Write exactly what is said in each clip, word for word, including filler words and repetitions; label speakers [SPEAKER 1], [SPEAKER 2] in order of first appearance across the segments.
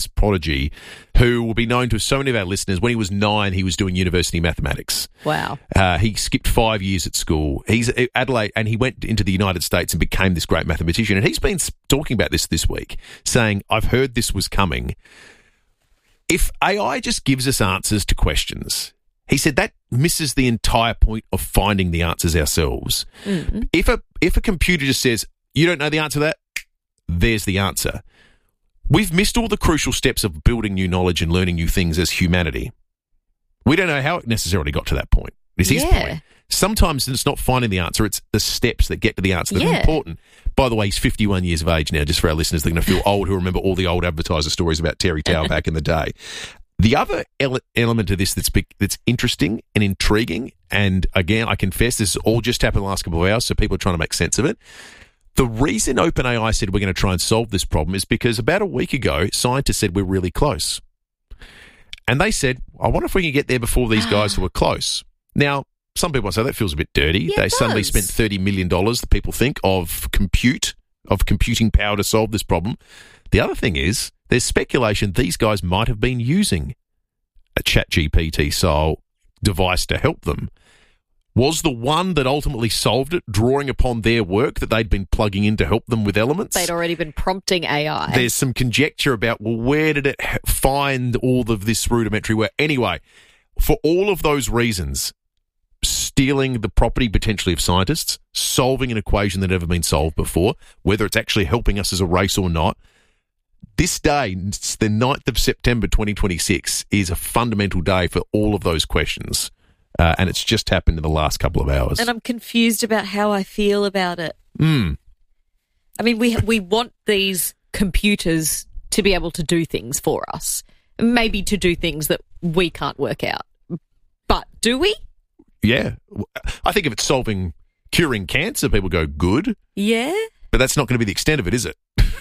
[SPEAKER 1] prodigy who will be known to so many of our listeners. When he was nine, he was doing university mathematics.
[SPEAKER 2] Wow.
[SPEAKER 1] Uh, he skipped five years at school. He's at Adelaide, and he went into the United States and became this great mathematician. And he's been talking about this this week, saying, I've heard this was coming. If A I just gives us answers to questions, he said that misses the entire point of finding the answers ourselves. Mm-hmm. If a if a computer just says, you don't know the answer to that, there's the answer. We've missed all the crucial steps of building new knowledge and learning new things as humanity. We don't know how it necessarily got to that point. Is his
[SPEAKER 2] yeah.
[SPEAKER 1] point. Sometimes it's not finding the answer, it's the steps that get to the answer that
[SPEAKER 2] yeah.
[SPEAKER 1] are important. By the way, he's fifty-one years of age now, just for our listeners. They're going to feel old who remember all the old advertiser stories about Terry Tower back in the day. The other ele- element of this that's big, that's interesting and intriguing, and again, I confess this has all just happened in the last couple of hours, so people are trying to make sense of it. The reason OpenAI said we're going to try and solve this problem is because about a week ago, scientists said we're really close. And they said, I wonder if we can get there before these guys who are close. Now, some people say that feels a bit dirty.
[SPEAKER 2] Yeah,
[SPEAKER 1] they
[SPEAKER 2] it
[SPEAKER 1] suddenly
[SPEAKER 2] does.
[SPEAKER 1] spent thirty million dollars, the people think, of compute, of computing power to solve this problem. The other thing is, there's speculation these guys might have been using a ChatGPT-style device to help them. Was the one that ultimately solved it drawing upon their work that they'd been plugging in to help them with elements?
[SPEAKER 2] They'd already been prompting A I.
[SPEAKER 1] There's some conjecture about, well, where did it find all of this rudimentary work? Anyway, for all of those reasons, stealing the property potentially of scientists, solving an equation that never been solved before, whether it's actually helping us as a race or not, this day, it's the ninth of September twenty twenty-six, is a fundamental day for all of those questions. Uh, and it's just happened in the last couple of hours.
[SPEAKER 2] And I'm confused about how I feel about it.
[SPEAKER 1] Mm.
[SPEAKER 2] I mean, we we want these computers to be able to do things for us, maybe to do things that we can't work out. But do we?
[SPEAKER 1] Yeah. I think if it's solving, curing cancer, people go, good.
[SPEAKER 2] Yeah.
[SPEAKER 1] But that's not going to be the extent of it, is it?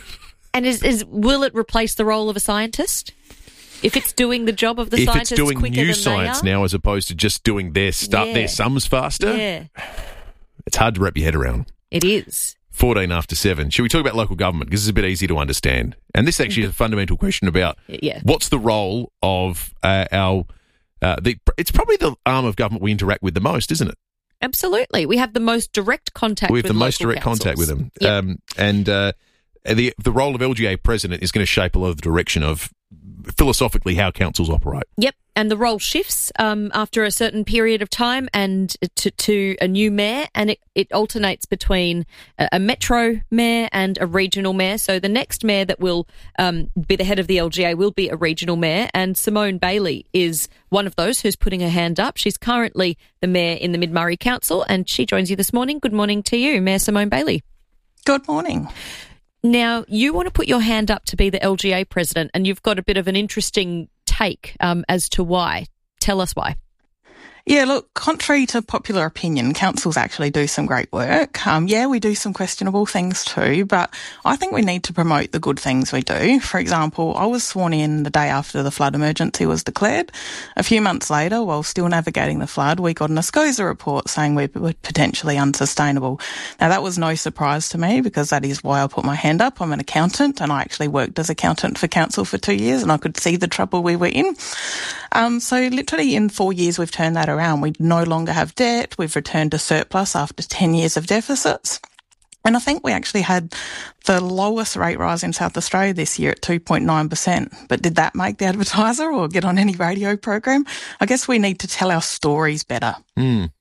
[SPEAKER 2] And is, is will it replace the role of a scientist? If it's doing the job of the
[SPEAKER 1] if
[SPEAKER 2] scientist
[SPEAKER 1] it's doing
[SPEAKER 2] quicker
[SPEAKER 1] new
[SPEAKER 2] than
[SPEAKER 1] science
[SPEAKER 2] they are?
[SPEAKER 1] now as opposed to just doing their stuff,
[SPEAKER 2] Yeah.
[SPEAKER 1] their sums faster,
[SPEAKER 2] Yeah,
[SPEAKER 1] it's hard to wrap your head around.
[SPEAKER 2] it is.
[SPEAKER 1] fourteen after seven. Should we talk about local government? Because it's a bit easy to understand. And this actually is a fundamental question about
[SPEAKER 2] Yeah.
[SPEAKER 1] what's the role of uh, our... Uh, the, it's probably the arm of government we interact with the most, isn't it?
[SPEAKER 2] Absolutely. We have the most direct contact
[SPEAKER 1] We have
[SPEAKER 2] with
[SPEAKER 1] the most
[SPEAKER 2] local
[SPEAKER 1] direct
[SPEAKER 2] councils.
[SPEAKER 1] contact with them.
[SPEAKER 2] Yep.
[SPEAKER 1] Um, and uh, the the role of L G A president is going to shape a lot of the direction of philosophically how councils operate.
[SPEAKER 2] Yep, and the role shifts um, after a certain period of time and to, to a new mayor, and it, it alternates between a, a metro mayor and a regional mayor. So the next mayor that will um, be the head of the L G A will be a regional mayor, and Simone Bailey is one of those who's putting her hand up. She's currently the mayor in the Mid-Murray Council, and she joins you this morning. Good morning to you, Mayor Simone Bailey.
[SPEAKER 3] Good morning.
[SPEAKER 2] Now, you want to put your hand up to be the L G A president, and you've got a bit of an interesting take um, as to why. Tell us why.
[SPEAKER 3] Yeah, look, contrary to popular opinion, councils actually do some great work. Um, yeah, we do some questionable things too, but I think we need to promote the good things we do. For example, I was sworn in the day after the flood emergency was declared. A few months later, while still navigating the flood, we got an ASCOSA report saying we were potentially unsustainable. Now, that was no surprise to me because that is why I put my hand up. I'm an accountant and I actually worked as accountant for council for two years and I could see the trouble we were in. Um, so literally in four years, we've turned that around. We no longer have debt. We've returned to surplus after ten years of deficits. And I think we actually had the lowest rate rise in South Australia this year at two point nine percent. But did that make the advertiser or get on any radio program? I guess we need to tell our stories better.
[SPEAKER 1] Mm.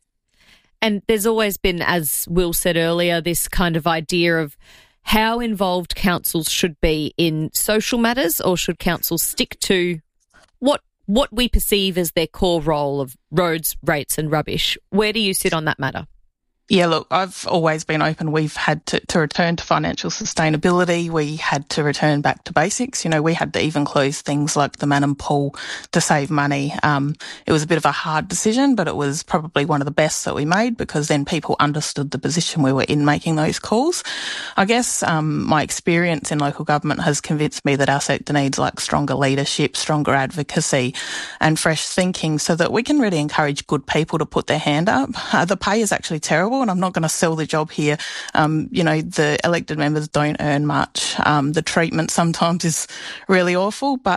[SPEAKER 2] And there's always been, as Will said earlier, this kind of idea of how involved councils should be in social matters, or should councils stick to what what we perceive as their core role of roads, rates and rubbish. Where do you sit on that matter?
[SPEAKER 3] Yeah, look, I've always been open. We've had to, to return to financial sustainability. We had to return back to basics. You know, we had to even close things like the Manning Pool to save money. Um, it was a bit of a hard decision, but it was probably one of the best that we made because then people understood the position we were in making those calls. I guess um, my experience in local government has convinced me that our sector needs like stronger leadership, stronger advocacy and fresh thinking so that we can really encourage good people to put their hand up. Uh, the pay is actually terrible. terrible, and I'm not going to sell the job here. Um, you know, the elected members don't earn much. Um, the treatment sometimes is really awful, but